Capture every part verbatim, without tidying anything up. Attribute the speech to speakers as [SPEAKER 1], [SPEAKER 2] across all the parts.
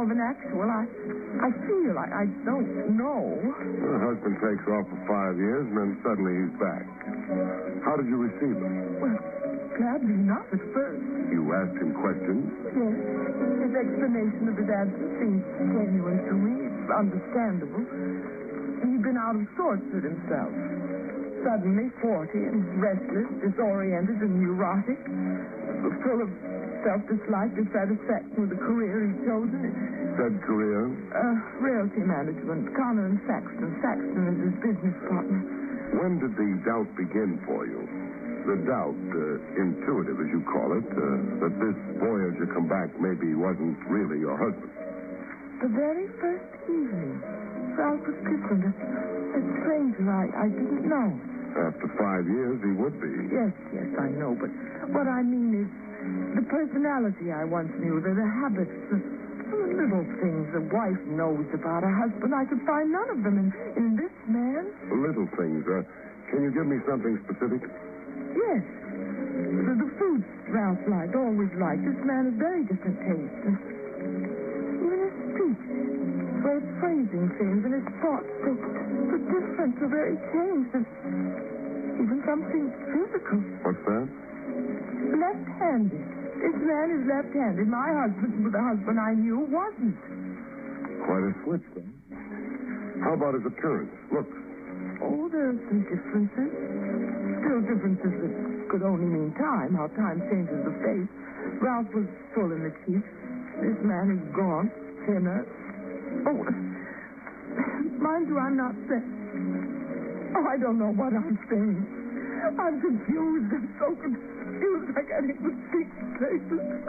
[SPEAKER 1] more of an actual. I I feel I, I don't know.
[SPEAKER 2] Her husband takes off for five years, and then suddenly he's back. How did you receive him?
[SPEAKER 1] Well, gladly enough at first.
[SPEAKER 2] You asked him questions?
[SPEAKER 1] Yes. His explanation of his absence seemed genuine to me, understandable. He'd been out of sorts with himself. Suddenly forty and restless, disoriented and neurotic, full of self-dislike, dissatisfaction with the career he'd chosen.
[SPEAKER 2] Said career?
[SPEAKER 1] Uh, realty management. Connor and Saxton. Saxton is his business partner.
[SPEAKER 2] When did the doubt begin for you? The doubt, uh, intuitive as you call it, uh, that this voyager come back maybe wasn't really your husband.
[SPEAKER 1] The very first evening, Ralph was christened. As stranger, I, I didn't know.
[SPEAKER 2] After five years, he would be.
[SPEAKER 1] Yes, yes, I know, but what I mean is the personality I once knew, the, the habits, the, the little things a wife knows about a husband. I could find none of them in, in this man.
[SPEAKER 2] Little things. Uh, can you give me something specific?
[SPEAKER 1] Yes. The, the foods Ralph liked, always liked. This man has very different tastes. And even his speech, way of phrasing things, and his thoughts, so, so different, so very changed. And even something physical.
[SPEAKER 2] What's that?
[SPEAKER 1] Left-handed. This man is left-handed. My husband, the husband I knew, wasn't.
[SPEAKER 2] Quite a switch, then. How about his appearance? Looks.
[SPEAKER 1] Oh, there are some differences. Still differences that could only mean time, how time changes the face. Ralph was full in the cheeks. This man is gaunt, thinner. Oh, mind you, I'm not saying... Oh, I don't know what I'm saying. I'm confused. I'm so confused. I can't even think straight.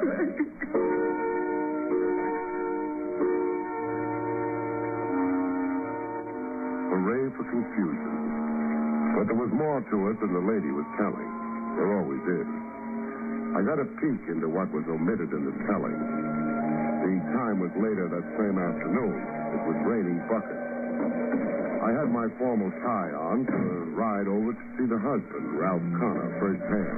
[SPEAKER 2] Hooray for confusion. But there was more to it than the lady was telling. There always is. I got a peek into what was omitted in the telling. The time was later that same afternoon. It was raining buckets. I had my formal tie on to ride over to see the husband, Ralph Connor, firsthand.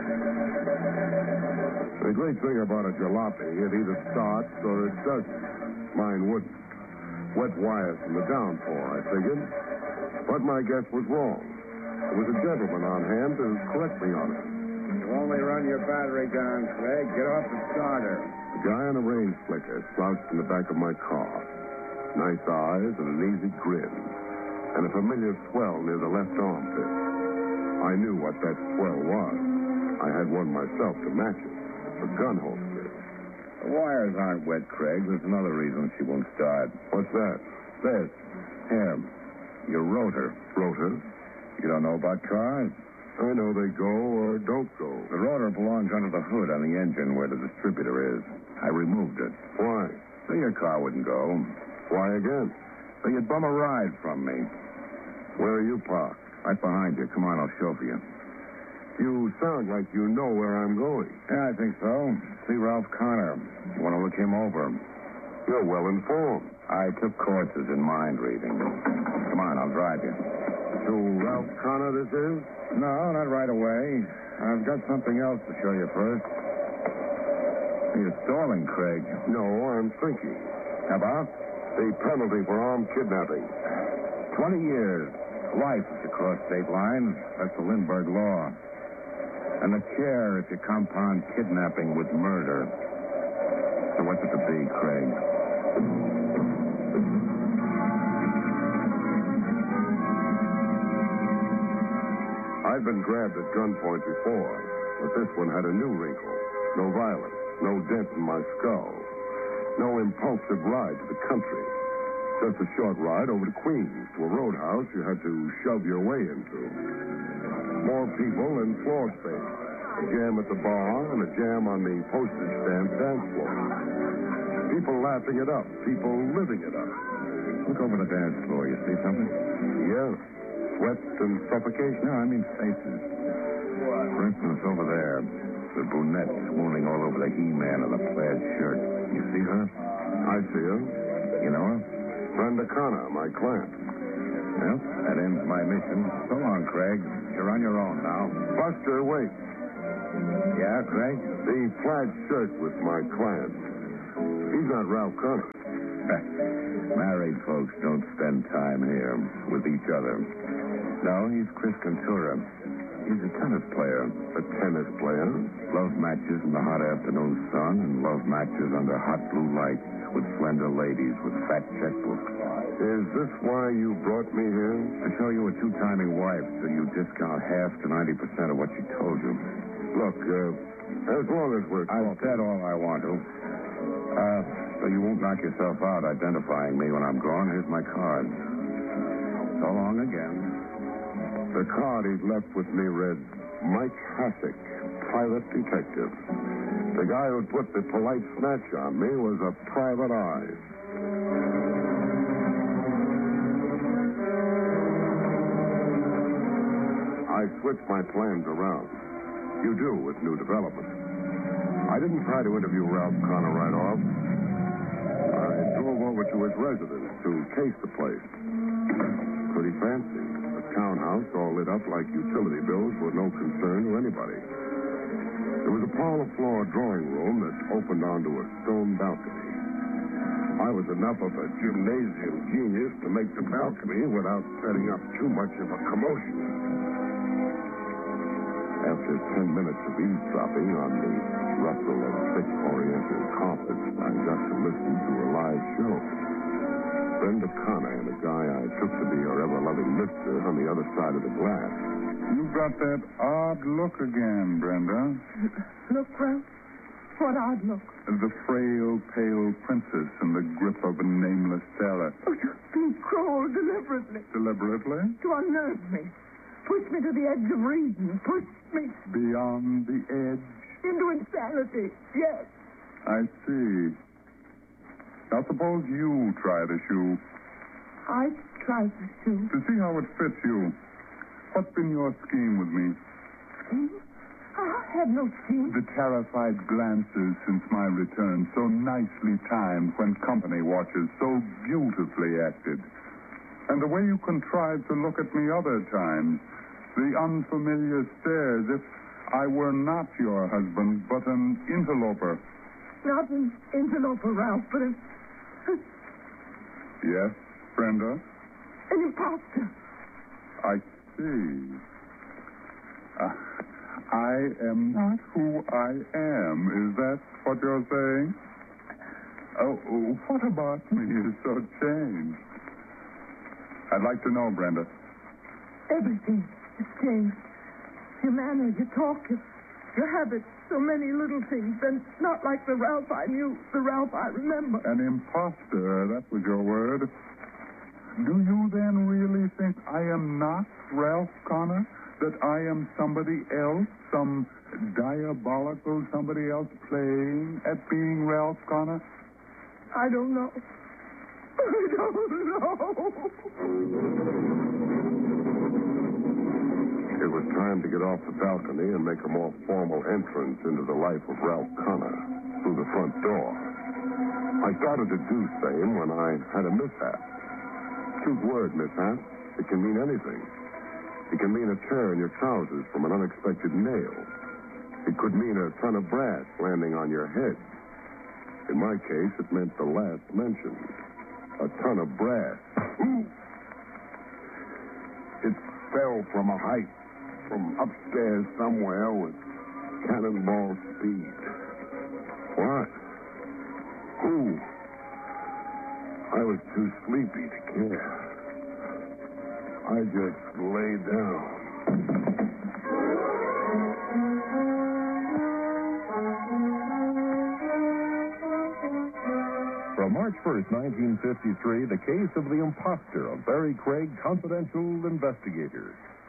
[SPEAKER 2] The great thing about a jalopy, it either starts or it doesn't. Mine wouldn't. Wet wires from the downpour, I figured. But my guess was wrong. There was a gentleman on hand to correct me on it.
[SPEAKER 3] You only run your battery down, Craig. Get off the starter.
[SPEAKER 2] The guy on a range flicker slouched in the back of my car. Nice eyes and an easy grin. And a familiar swell near the left armpit. I knew what that swell was. I had one myself to match it. A gun holster.
[SPEAKER 3] The wires aren't wet, Craig. There's another reason she won't start.
[SPEAKER 2] What's that?
[SPEAKER 3] This. Here. Your rotor.
[SPEAKER 2] Rotor?
[SPEAKER 3] You don't know about cars?
[SPEAKER 2] I know they go or don't go.
[SPEAKER 3] The rotor belongs under the hood on the engine where the distributor is. I removed it.
[SPEAKER 2] Why?
[SPEAKER 3] So your car wouldn't go.
[SPEAKER 2] Why again?
[SPEAKER 3] So you'd bum a ride from me.
[SPEAKER 2] Where are you parked?
[SPEAKER 3] Right behind you. Come on, I'll chauffeur you.
[SPEAKER 2] You sound like you know where I'm going.
[SPEAKER 3] Yeah, I think so. See Ralph Connor. You want to look him over.
[SPEAKER 2] You're well informed.
[SPEAKER 3] I took courses in mind reading. Come on, I'll drive you.
[SPEAKER 2] To Ralph Connor, this is?
[SPEAKER 3] No, not right away. I've got something else to show you first. You're stalling, Craig.
[SPEAKER 2] No, I'm thinking.
[SPEAKER 3] How about?
[SPEAKER 2] The penalty for armed kidnapping.
[SPEAKER 3] Twenty years. Life if you cross state lines. That's the Lindbergh law. And the chair if you compound kidnapping with murder. So what's it to be, Craig?
[SPEAKER 2] I'd been grabbed at gunpoint before, but this one had a new wrinkle. No violence, no dent in my skull. No impulsive ride to the country. Just a short ride over to Queens, to a roadhouse you had to shove your way into. More people and floor space. A jam at the bar and a jam on the postage stamp dance floor. People laughing it up. People living it up.
[SPEAKER 3] Look over the dance floor. You see something?
[SPEAKER 2] Yeah. Sweat and suffocation?
[SPEAKER 3] No, I mean faces. For instance, over there, the brunette swooning all over the He-Man in the plaid shirt. You see her?
[SPEAKER 2] I see her.
[SPEAKER 3] You know her?
[SPEAKER 2] Brenda Connor, my client.
[SPEAKER 3] Well, that ends my mission. So long, Craig. You're on your own now.
[SPEAKER 2] Buster, wait.
[SPEAKER 3] Yeah, Craig?
[SPEAKER 2] The plaid shirt with my client. He He's not Ralph Connor.
[SPEAKER 3] Married folks don't spend time here with each other. No, he's Chris Cantura. He's a tennis player.
[SPEAKER 2] A tennis player?
[SPEAKER 3] Love matches in the hot afternoon sun and love matches under hot blue lights with slender ladies with fat checkbooks.
[SPEAKER 2] Is this why you brought me here?
[SPEAKER 3] To show you a two-timing wife so you discount half to ninety percent of what she told you.
[SPEAKER 2] Look, uh, as long as we're
[SPEAKER 3] I've
[SPEAKER 2] talking...
[SPEAKER 3] said all I want to. Uh, so you won't knock yourself out identifying me when I'm gone. Here's my card. So long again.
[SPEAKER 2] The card he left with me read, Mike Hasek, private detective. The guy who'd put the polite snatch on me was a private eye. I switched my plans around. You do with new developments. I didn't try to interview Ralph Connor right off. I drove over to his residence to case the place. Pretty fancy. A townhouse all lit up like utility bills were no concern to anybody. There was a parlor floor drawing room that opened onto a stone balcony. I was enough of a gymnasium genius to make the balcony without setting up too much of a commotion. After ten minutes of eavesdropping on the rustle of thick oriental carpets, I got to listen to a live show. Brenda Connor and a guy I took to be her ever-loving mister on the other side of the glass.
[SPEAKER 4] You've got that odd look again, Brenda.
[SPEAKER 1] Look, Ralph. What odd look.
[SPEAKER 4] The frail, pale princess in the grip of a nameless terror.
[SPEAKER 1] Oh, you've been cruel deliberately.
[SPEAKER 4] Deliberately?
[SPEAKER 1] To unnerve me. Push me to the edge of reason. Push me
[SPEAKER 4] Beyond the edge.
[SPEAKER 1] into insanity. Yes.
[SPEAKER 4] I see. Now, suppose you try the shoe
[SPEAKER 1] I tried to shoot.
[SPEAKER 4] to see how it fits you. What's been your scheme with me?
[SPEAKER 1] Scheme? I have no scheme.
[SPEAKER 4] The terrified glances since my return, so nicely timed when company watches, so beautifully acted. And the way you contrived to look at me other times, the unfamiliar stares, if I were not your husband, but an interloper.
[SPEAKER 1] Not an interloper, Ralph, but an,
[SPEAKER 4] Yes, Brenda?
[SPEAKER 1] an imposter.
[SPEAKER 4] I see. Uh, I am not who I am. Is that what you're saying? Oh, what about me is so changed? I'd like to know, Brenda.
[SPEAKER 1] Everything has changed. Your manner, your talk, your, your habits, so many little things, and not like the Ralph I knew, the Ralph I remember.
[SPEAKER 4] An imposter, that was your word. Do you then really think I am not Ralph Connor? That I am somebody else? Some diabolical somebody else playing at being Ralph Connor?
[SPEAKER 1] I don't know. I don't know.
[SPEAKER 2] It was time to get off the balcony and make a more formal entrance into the life of Ralph Connor through the front door. I started to do same when I had a mishap. Cute word, mishap. It can mean anything. It can mean a tear in your trousers from an unexpected nail. It could mean a ton of brass landing on your head. In my case, it meant the last mentioned. A ton of brass. It fell from a height, from upstairs somewhere with cannonball speed. What? Who? I was too sleepy to care. I just lay down.
[SPEAKER 5] From March first, nineteen fifty-three, the case of the imposter of Barry Craig, confidential investigator.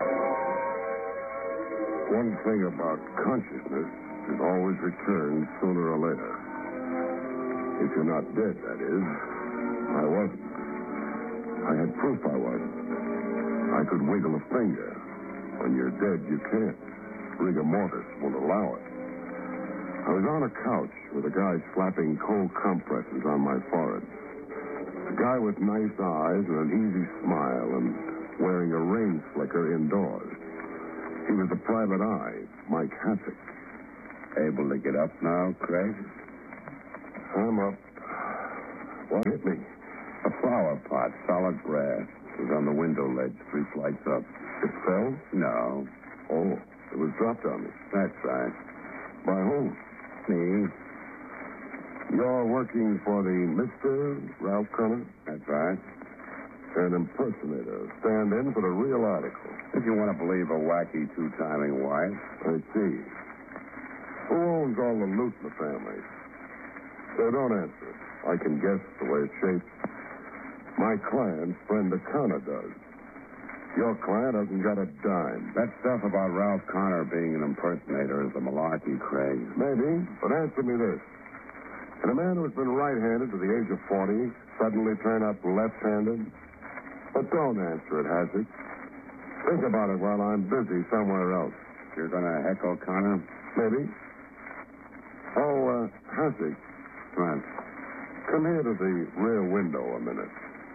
[SPEAKER 2] One thing about consciousness is always returns sooner or later. If you're not dead, that is. I wasn't. I had proof I wasn't. I could wiggle a finger. When you're dead, you can't. Rigor mortis won't allow it. I was on a couch with a guy slapping cold compresses on my forehead. A guy with nice eyes and an easy smile and wearing a rain slicker indoors. He was a private eye, Mike Hasek.
[SPEAKER 3] Able to get up now, Craig?
[SPEAKER 2] I'm up. What hit me?
[SPEAKER 3] A flower pot, solid brass. It was on the window ledge, three flights up.
[SPEAKER 2] It fell?
[SPEAKER 3] No.
[SPEAKER 2] Oh, it was dropped on me.
[SPEAKER 3] That's right.
[SPEAKER 2] By whom?
[SPEAKER 3] Me.
[SPEAKER 2] You're working for the Mister Ralph Connor?
[SPEAKER 3] That's right.
[SPEAKER 2] An impersonator. Stand in for the real article.
[SPEAKER 3] If you want to believe a wacky two-timing wife.
[SPEAKER 2] I see. Who owns all the loot in the family? So don't answer. I can guess the way it's shaped. My client's friend Connor does. Your client hasn't got a dime.
[SPEAKER 3] That stuff about Ralph Connor being an impersonator is a malarkey, Craig.
[SPEAKER 2] Maybe, but answer me this. Can a man who's been right-handed to the age of forty suddenly turn up left-handed? But don't answer it, Hasek. Think about it while I'm busy somewhere else.
[SPEAKER 3] You're going to heckle Connor?
[SPEAKER 2] Maybe. Oh, uh, Hasek.
[SPEAKER 3] What?
[SPEAKER 2] Come here to the rear window a minute.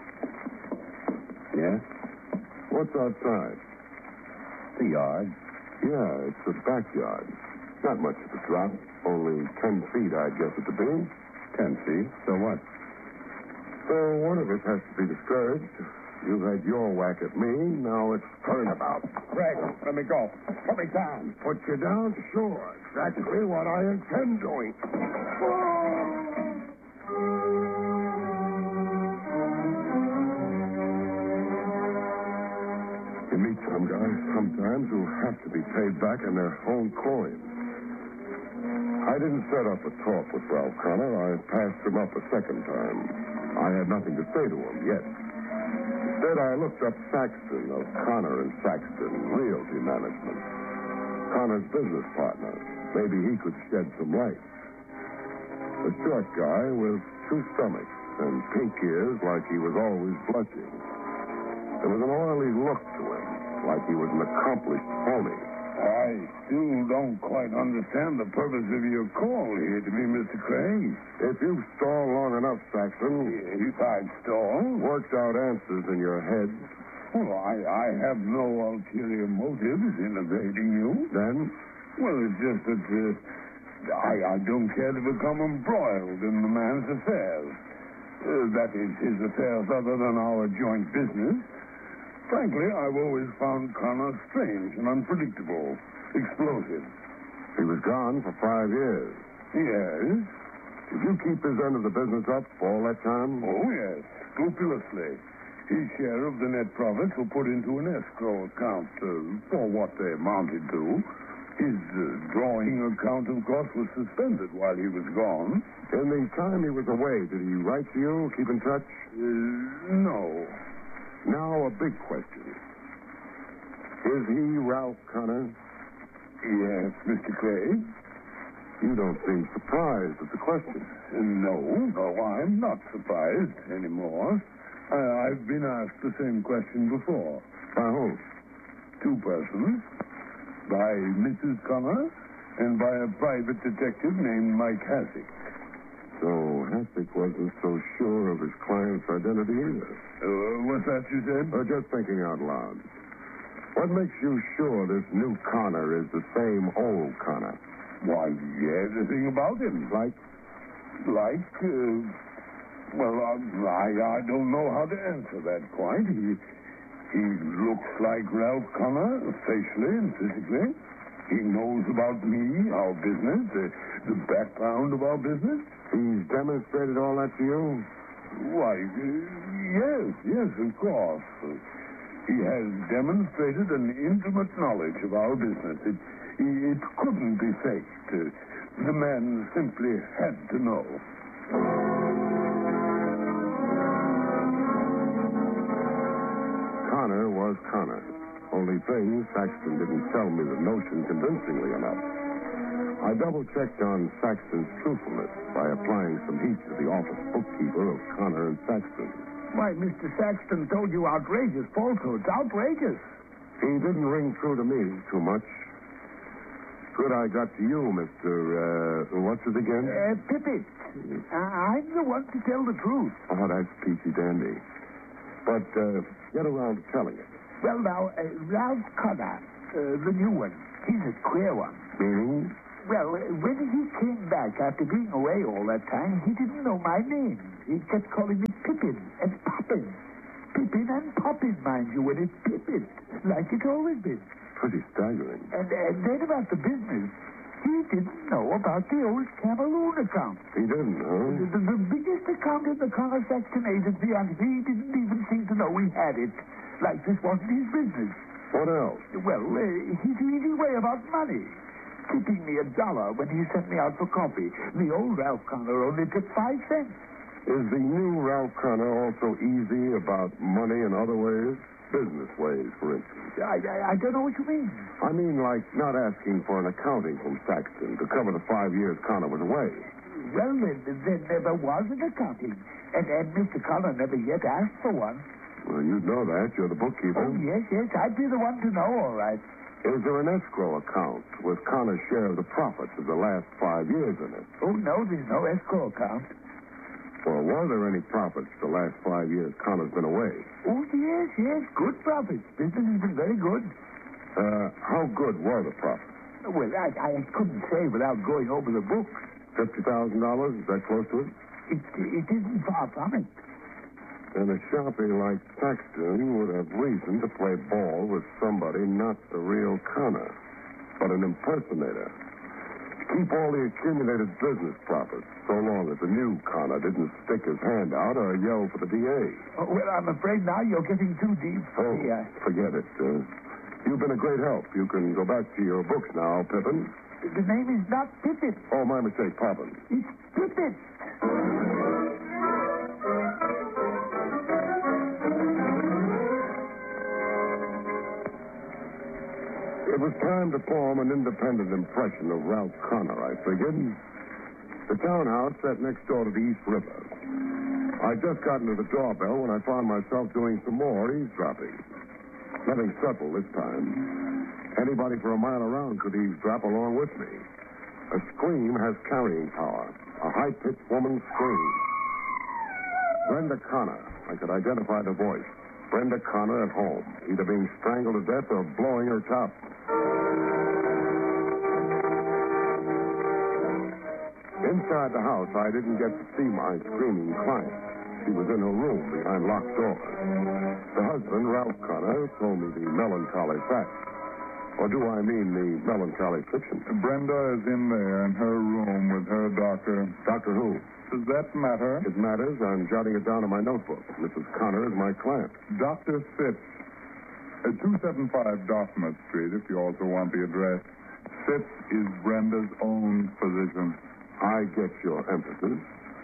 [SPEAKER 3] Yes?
[SPEAKER 2] What's outside?
[SPEAKER 3] The yard.
[SPEAKER 2] Yeah, it's the backyard. Not much of a drop. Only ten feet, I'd guess it to be.
[SPEAKER 3] Ten feet. So what?
[SPEAKER 2] So one of us has to be discouraged. You've had your whack at me. Now it's turnabout.
[SPEAKER 3] Craig, let me go. Put me down.
[SPEAKER 2] Put you down? Sure. Exactly what I intend doing. You meet some guys sometimes who have to be paid back in their own coins. I didn't set up a talk with Ralph Connor. I passed him up a second time. I had nothing to say to him yet. Instead, I looked up Saxton of Connor and Saxton Realty Management. Connor's business partner. Maybe he could shed some light. A short guy with two stomachs and pink ears like he was always blushing. There was an oily look to him, like he was an accomplished phony.
[SPEAKER 6] I still don't quite understand the purpose of your call here to me, Mister Craig.
[SPEAKER 2] If you stall long enough, Saxton,
[SPEAKER 6] If I stall?
[SPEAKER 2] worked out answers in your head,
[SPEAKER 6] Well, I, I have no ulterior motives in evading you.
[SPEAKER 2] then
[SPEAKER 6] Well, it's just that uh, I, I don't care to become embroiled in the man's affairs. Uh, that is, his affairs other than our joint business. Frankly, I've always found Connor strange and unpredictable, explosive.
[SPEAKER 2] he was gone for five years.
[SPEAKER 6] Yes?
[SPEAKER 2] Did you keep his end of the business up all that time?
[SPEAKER 6] Oh, yes, scrupulously. His share of the net profits were put into an escrow account uh, for what they amounted to. His uh, drawing account, of course, was suspended while he was gone.
[SPEAKER 2] In the time he was away, did he write to you, keep in touch?
[SPEAKER 6] Uh, no.
[SPEAKER 2] Now, a big question. Is he Ralph Connor?
[SPEAKER 6] Yes, Mister Craig?
[SPEAKER 2] You don't seem surprised at the question.
[SPEAKER 6] Uh, no, no, I'm not surprised anymore. Uh, I've been asked the same question before.
[SPEAKER 2] By whom?
[SPEAKER 6] Two persons. By Missus Connor and by a private detective named Mike Hasek.
[SPEAKER 2] So Hasek wasn't so sure of his client's identity either.
[SPEAKER 6] Uh, what's that you said?
[SPEAKER 2] Uh, just thinking out loud. What makes you sure this new Connor is the same old Connor?
[SPEAKER 6] Why, everything about him.
[SPEAKER 2] Like?
[SPEAKER 6] Like, uh, well, I, I don't know how to answer that quite. He, he looks like Ralph Connor, facially and physically. He knows about me, our business, the, the background of our business.
[SPEAKER 2] He's demonstrated all that to you?
[SPEAKER 6] Why, uh, yes, yes, of course. Uh, he has demonstrated an intimate knowledge of our business. It, it couldn't be faked. Uh, the man simply had to know.
[SPEAKER 2] Connor was Connor. Only thing, Saxton didn't tell me the notion convincingly enough. I double-checked on Saxton's truthfulness by applying some heat to the office bookkeeper of Connor and Saxton.
[SPEAKER 7] Why, Mister Saxton told you outrageous falsehoods. Outrageous.
[SPEAKER 2] He didn't ring true to me too much. Good I got to you, Mister Uh, what's it again?
[SPEAKER 7] Uh, Pippet. I- I'm the one to tell the truth.
[SPEAKER 2] Oh, that's peachy dandy. But uh, get around to telling it.
[SPEAKER 7] Well, now, uh, Ralph Connor, uh, the new one, he's a queer one.
[SPEAKER 2] Meaning?
[SPEAKER 7] Well, when he came back after being away all that time, he didn't know my name. He kept calling me Pippin and Poppin. Pippin and Poppin, mind you, when it's Pippin, like it's always been.
[SPEAKER 2] Pretty staggering.
[SPEAKER 7] And, and then about the business, he didn't know about the old Cameroon account.
[SPEAKER 2] He didn't, huh?
[SPEAKER 7] The, the, the biggest account in the Connor Saxton agency, and he didn't even seem to know we had it. Like this wasn't his business.
[SPEAKER 2] What else?
[SPEAKER 7] Well, uh, his easy way about money. Tipping me a dollar when he sent me out for coffee. The old Ralph Connor only took five cents.
[SPEAKER 2] Is the new Ralph Connor also easy about money in other ways? Business ways, for instance.
[SPEAKER 7] I, I, I don't know what you mean.
[SPEAKER 2] I mean, like not asking for an accounting from Saxton to cover the five years Connor was away.
[SPEAKER 7] Well, then, there never was an accounting. And, and Mister Connor never yet asked for one.
[SPEAKER 2] Well, you'd know that. You're the bookkeeper.
[SPEAKER 7] Oh, yes, yes. I'd be the one to know, all right.
[SPEAKER 2] Is there an escrow account with Connor's share of the profits of the last five years in it?
[SPEAKER 7] Oh, no, there's no escrow account.
[SPEAKER 2] Well, were there any profits the last five years Connor's been away?
[SPEAKER 7] Oh, yes, yes. Good profits. Business has been very good.
[SPEAKER 2] Uh, how good were the profits?
[SPEAKER 7] Well, I, I couldn't say without going over the books.
[SPEAKER 2] fifty thousand dollars? Is that close to it?
[SPEAKER 7] It, it isn't far from it.
[SPEAKER 2] Then a sharpie like Saxton would have reason to play ball with somebody not the real Connor, but an impersonator. Keep all the accumulated business profits so long as the new Connor didn't stick his hand out or yell for the D A.
[SPEAKER 7] Oh, well, I'm afraid now you're getting too deep for
[SPEAKER 2] Oh,
[SPEAKER 7] me. Uh,
[SPEAKER 2] forget it. Uh, you've been a great help. You can go back to your books now, Pippin.
[SPEAKER 7] the name is not Pippin.
[SPEAKER 2] Oh, my mistake, Poppin.
[SPEAKER 7] It's Pippin.
[SPEAKER 2] It was time to form an independent impression of Ralph Connor, I figured. The townhouse sat next door to the East River. I'd just gotten to the doorbell when I found myself doing some more eavesdropping. Nothing subtle this time. Anybody for a mile around could eavesdrop along with me. A scream has carrying power. A high-pitched woman's scream. Brenda Connor. I could identify the voice. Brenda Connor at home, either being strangled to death or blowing her top. Inside the house, I didn't get to see my screaming client. She was in her room behind locked doors. The husband, Ralph Connor, told me the melancholy facts. Or do I mean the melancholy fiction?
[SPEAKER 4] Brenda is in there in her room with her doctor.
[SPEAKER 2] Doctor who?
[SPEAKER 4] Does that matter?
[SPEAKER 2] It matters. I'm jotting it down in my notebook. Missus Connor is my client.
[SPEAKER 4] Doctor Phipps. At two seventy-five Dartmouth Street, if you also want the address. Phipps is Brenda's own physician.
[SPEAKER 2] I get your emphasis.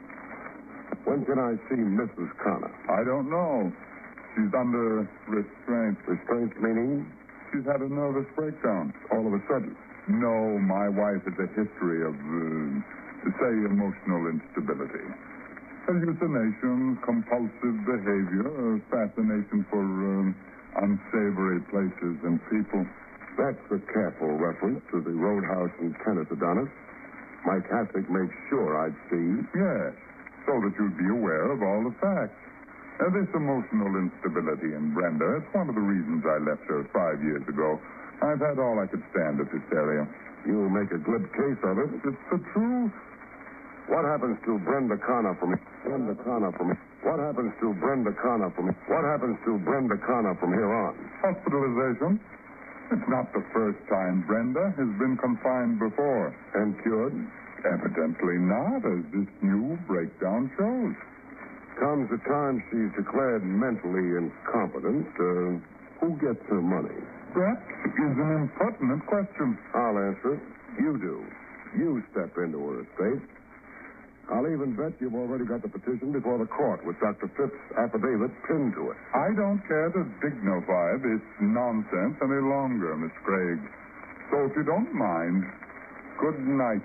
[SPEAKER 2] When can I see Missus Connor?
[SPEAKER 4] I don't know. She's under restraint.
[SPEAKER 2] Restraint meaning?
[SPEAKER 4] She's had a nervous breakdown.
[SPEAKER 2] All of a sudden?
[SPEAKER 4] No, my wife has a history of, uh, say, emotional instability. Hallucinations, compulsive behavior, a fascination for um, unsavory places and people.
[SPEAKER 2] That's a careful reference to the roadhouse in Kenneth Adonis. Mike Hassick made sure I'd see.
[SPEAKER 4] Yes, so that you'd be aware of all the facts. Now, this emotional instability in Brenda, it's one of the reasons I left her five years ago. I've had all I could stand of hysteria.
[SPEAKER 2] You make a glib case of it.
[SPEAKER 4] It's the truth.
[SPEAKER 2] What happens to Brenda Connor from Brenda Connor from What happens to Brenda Connor from What happens to Brenda Connor from here on?
[SPEAKER 4] Hospitalization. It's not the first time Brenda has been confined before.
[SPEAKER 2] And cured?
[SPEAKER 4] Evidently not, as this new breakdown shows.
[SPEAKER 2] Comes the time she's declared mentally incompetent. Uh, who gets her money?
[SPEAKER 4] That is an impertinent question.
[SPEAKER 2] I'll answer it. You do. You step into her estate. I'll even bet you've already got the petition before the court with Doctor Phipps' affidavit pinned to it.
[SPEAKER 4] I don't care to dignify this nonsense any longer, Miss Craig. So if you don't mind, good night.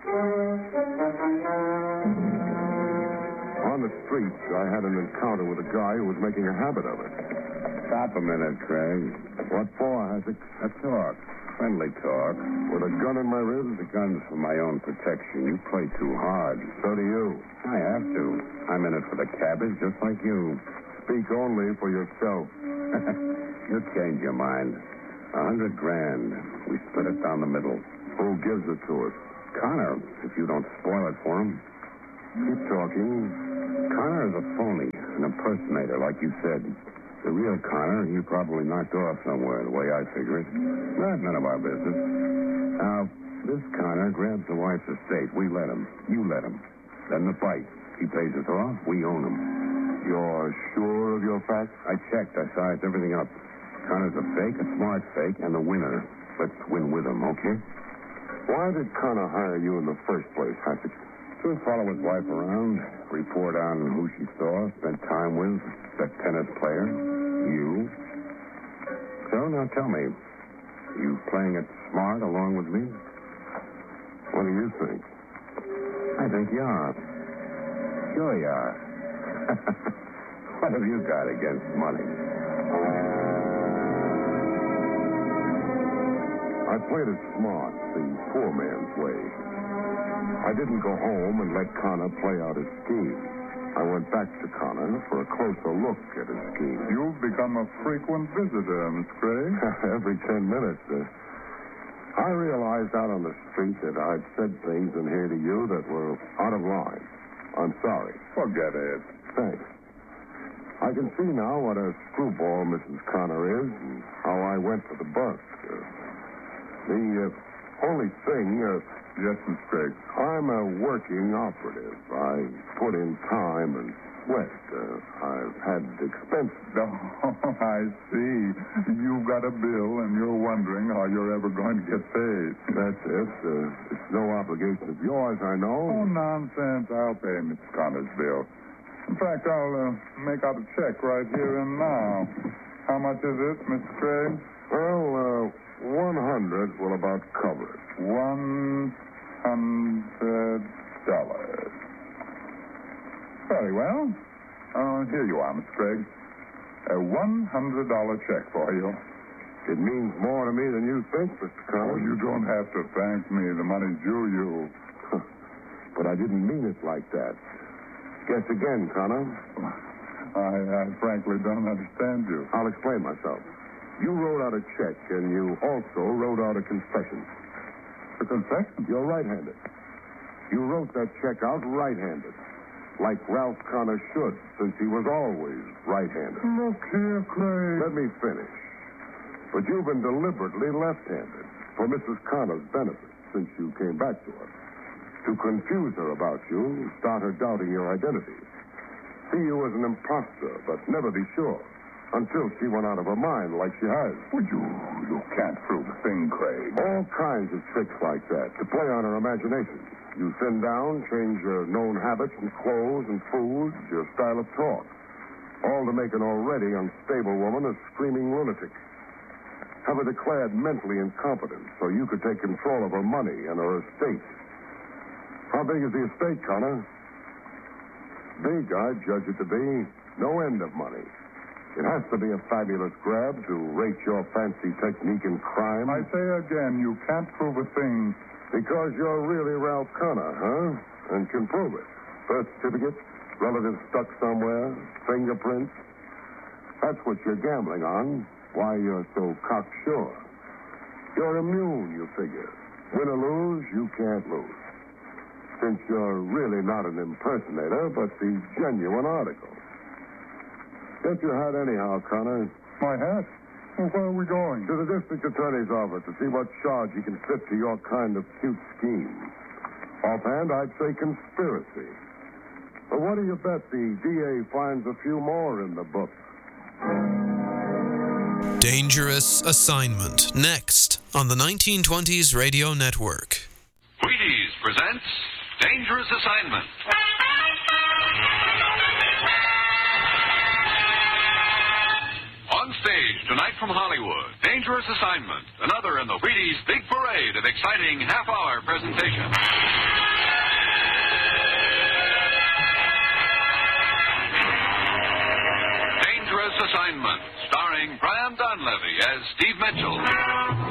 [SPEAKER 2] On the street, I had an encounter with a guy who was making a habit of it.
[SPEAKER 3] Stop a minute, Craig.
[SPEAKER 2] What for, Hassick?
[SPEAKER 3] A talk. Friendly talk.
[SPEAKER 2] With a gun in my ribs?
[SPEAKER 3] The gun's for my own protection. You play too hard.
[SPEAKER 2] So do you.
[SPEAKER 3] I have to. I'm in it for the cabbage, just like you.
[SPEAKER 2] Speak only for yourself.
[SPEAKER 3] You change your mind. A hundred grand. We split it down the middle.
[SPEAKER 2] Who gives it to us?
[SPEAKER 3] Connor, if you don't spoil it for him.
[SPEAKER 2] Keep talking.
[SPEAKER 3] Connor is a phony, an impersonator, like you said. The real Connor, he probably knocked off somewhere, the way I figure it. That's none of our business. Now, this Connor grabs the wife's estate. We let him. You let him. Then the fight. He pays us off. We own him.
[SPEAKER 2] You're sure of your facts?
[SPEAKER 3] I checked. I sized everything up. Connor's a fake, a smart fake, and the winner. Let's win with him, okay?
[SPEAKER 2] Why did Connor hire you in the first place, Hatchet?
[SPEAKER 3] To follow his wife around, report on who she saw, spent time with, that tennis player, you. So now tell me, you playing it smart along with me?
[SPEAKER 2] What do you think?
[SPEAKER 3] I think you are. Sure you are. What have you got against money?
[SPEAKER 2] I played it smart, the poor man's way. I didn't go home and let Connor play out his scheme. I went back to Connor for a closer look at his scheme.
[SPEAKER 4] You've become a frequent visitor, Miss Gray.
[SPEAKER 2] Every ten minutes. Uh, I realized out on the street that I'd said things in here to you that were out of line. I'm sorry.
[SPEAKER 4] Forget it.
[SPEAKER 2] Thanks. I can see now what a screwball Missus Connor is and how I went for the bust. Uh, the uh, only thing... Uh,
[SPEAKER 4] Yes, Miss Gregg.
[SPEAKER 2] I'm a working operative. I put in time and sweat. Uh, I've had expenses.
[SPEAKER 4] Oh, I see. You've got a bill, and you're wondering how you're ever going to get paid.
[SPEAKER 2] That's it. Uh, it's no obligation of yours, I know.
[SPEAKER 4] Oh, nonsense. I'll pay Miss Connor's bill. In fact, I'll uh, make out a check right here and now. How much is it, Miss Gregg?
[SPEAKER 2] Well, uh, one hundred will about cover it.
[SPEAKER 4] One... Hundred dollars. Very well. Uh, here you are, Miss Gregg. A one hundred dollar check for you.
[SPEAKER 2] It means more to me than you think, Mister Connor.
[SPEAKER 4] Oh, you don't have to thank me. The money's due you.
[SPEAKER 2] But I didn't mean it like that. Guess again, Connor.
[SPEAKER 4] I, I frankly don't understand you.
[SPEAKER 2] I'll explain myself. You wrote out a check, and you also wrote out a confession.
[SPEAKER 4] A confession?
[SPEAKER 2] You're right-handed. You wrote that check out right-handed, like Ralph Connor should, since he was always right-handed.
[SPEAKER 4] Look here, Craig.
[SPEAKER 2] Let me finish. But you've been deliberately left-handed for Missus Connor's benefit since you came back to her. To confuse her about you, start her doubting your identity. See you as an imposter, but never be sure. Until she went out of her mind like she has.
[SPEAKER 4] Well, you, you can't prove a thing, Craig.
[SPEAKER 2] All kinds of tricks like that to play on her imagination. You thin down, change your known habits and clothes and foods, your style of talk. All to make an already unstable woman a screaming lunatic. Have her declared mentally incompetent so you could take control of her money and her estate. How big is the estate, Connor? Big, I judge it to be. No end of money. It has to be a fabulous grab to rate your fancy technique in crime.
[SPEAKER 4] I say again, you can't prove a thing.
[SPEAKER 2] Because you're really Ralph Connor, huh? And can prove it. Birth certificate, relatives stuck somewhere, fingerprints. That's what you're gambling on, why you're so cocksure. You're immune, you figure. Win or lose, you can't lose. Since you're really not an impersonator, but the genuine article. Get your hat anyhow, Connor.
[SPEAKER 4] My hat? Well, where are we going?
[SPEAKER 2] To the district attorney's office to see what charge he can fit to your kind of cute scheme. Offhand, I'd say conspiracy. But what do you bet the D A finds a few more in the book?
[SPEAKER 8] Dangerous Assignment, next on the nineteen twenties Radio Network.
[SPEAKER 9] Wheaties presents Dangerous Assignment. On stage tonight from Hollywood, Dangerous Assignment, another in the Wheaties big parade of exciting half-hour presentations. Dangerous Assignment, starring Brian Donlevy as Steve Mitchell.